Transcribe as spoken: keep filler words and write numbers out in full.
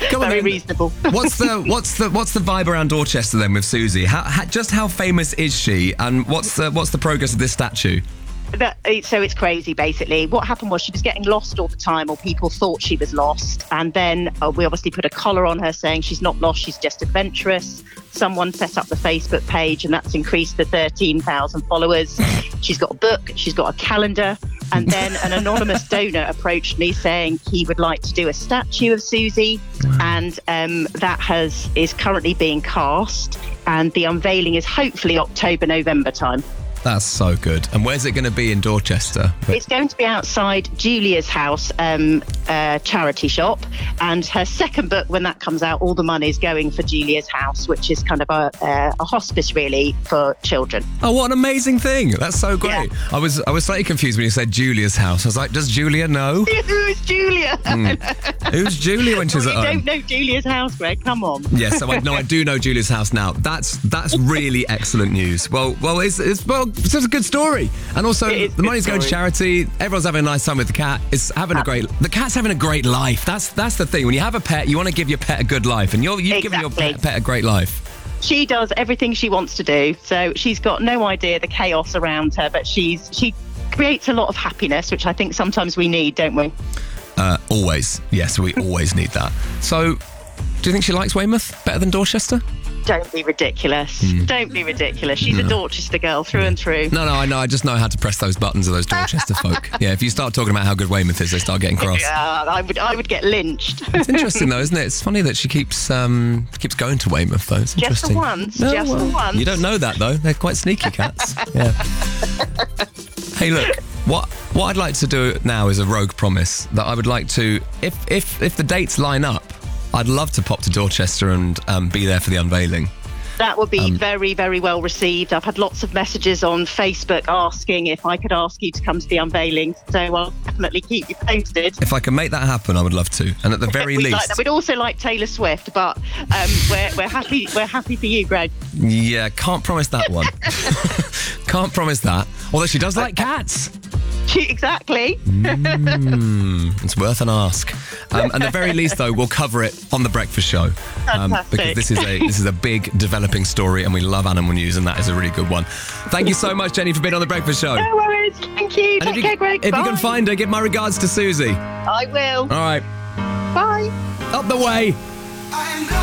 Come on, Very then. reasonable. What's the what's the what's the vibe around Dorchester then with Susie? How, how just how famous is she, and what's the what's the progress of this statue? That, so it's crazy, basically. What happened was she was getting lost all the time, or people thought she was lost. And then uh, we obviously put a collar on her saying she's not lost, she's just adventurous. Someone set up the Facebook page, and that's increased to thirteen thousand followers. She's got a book, she's got a calendar. And then an anonymous donor approached me saying he would like to do a statue of Susie. And um, that has is currently being cast. And the unveiling is hopefully October, November time. That's so good. And where's it going to be in Dorchester? It's going to be outside Julia's house um, uh, charity shop. And her second book, when that comes out, all the money is going for Julia's house, which is kind of a, uh, a hospice, really, for children. Oh, what an amazing thing. That's so great. Yeah. I was I was slightly confused when you said Julia's house. I was like, does Julia know? Who is Julia? Mm. Who's Julia when she's You at home? don't know Julia's house, Greg. Come on. Yes, so I, no, I do know Julia's house now. That's that's really excellent news. Well, well, it's, it's well, it's a good story, and also It is the a money's good going to story. charity. Everyone's having a nice time with the cat. It's having a great. The cat's having a great life. That's that's the thing. When you have a pet, you want to give your pet a good life, and you're you've given your Exactly. pet, pet a great life. She does everything she wants to do, so she's got no idea the chaos around her, but she's she creates a lot of happiness, which I think sometimes we need, don't we? Uh, always, yes, we always need that. So, do you think she likes Weymouth better than Dorchester? Don't be ridiculous. Hmm. Don't be ridiculous. She's a Dorchester girl through and through. No, no, I know. I just know how to press those buttons of those Dorchester folk. Yeah, if you start talking about how good Weymouth is, they start getting cross. Yeah, I would I would get lynched. It's interesting though, isn't it? It's funny that she keeps um, keeps going to Weymouth though. It's Just interesting. for once, No, just well, for once. You don't know that though. They're quite sneaky cats. Yeah. Hey, look. What what I'd like to do now is a rogue promise that I would like to, if if if the dates line up, I'd love to pop to Dorchester and um, be there for the unveiling. That would be Um, very, very well received. I've had lots of messages on Facebook asking if I could ask you to come to the unveiling, so I'll definitely keep you posted. If I can make that happen, I would love to. And at the very We'd, like least, that. We'd also like Taylor Swift, but um, we're we're happy we're happy for you, Greg. yeah, can't promise that one. Can't promise that. Although she does like cats. Exactly. Mm, it's worth an ask. Um, and at the very least, though, we'll cover it on the Breakfast Show, um, Fantastic. because this is a this is a big developing story, and we love animal news, and that is a really good one. Thank you so much, Jenny, for being on the Breakfast Show. No worries. Thank you. And Take if you, care, Greg. if you can Bye. find her, give my regards to Susie. I will. All right, Bye. up the way.